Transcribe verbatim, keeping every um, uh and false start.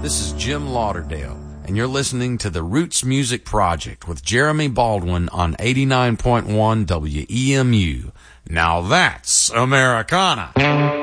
This is Jim Lauderdale, and you're listening to the Roots Music Project with Jeremy Baldwin on eighty-nine point one W E M U. Now that's Americana.